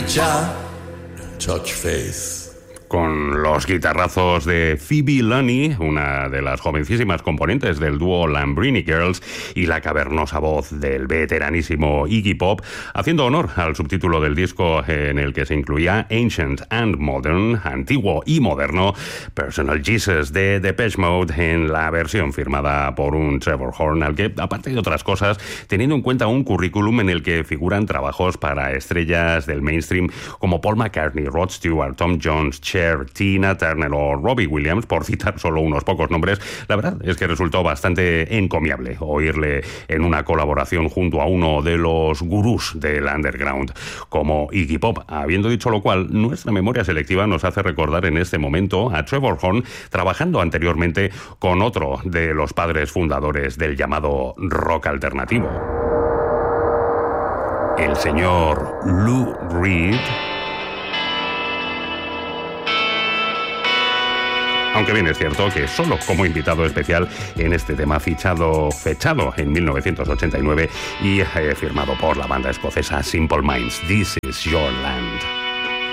Jah, touch faith. Con los guitarrazos de Phoebe Lunny, una de las jovencísimas componentes del dúo Lambrini Girls, y la cavernosa voz del veteranísimo Iggy Pop, haciendo honor al subtítulo del disco en el que se incluía Ancient and Modern, antiguo y moderno, Personal Jesus de Depeche Mode, en la versión firmada por un Trevor Horn, al que, aparte de otras cosas, teniendo en cuenta un currículum en el que figuran trabajos para estrellas del mainstream como Paul McCartney, Rod Stewart, Tom Jones, Cher, Tina Turner o Robbie Williams, por citar solo unos pocos nombres, la verdad es que resultó bastante encomiable oírle en una colaboración junto a uno de los gurús del underground como Iggy Pop. Habiendo dicho lo cual, nuestra memoria selectiva nos hace recordar en este momento a Trevor Horn trabajando anteriormente con otro de los padres fundadores del llamado rock alternativo, el señor Lou Reed. Aunque bien es cierto que solo como invitado especial en este tema fechado en 1989 y firmado por la banda escocesa Simple Minds. This is Your Land.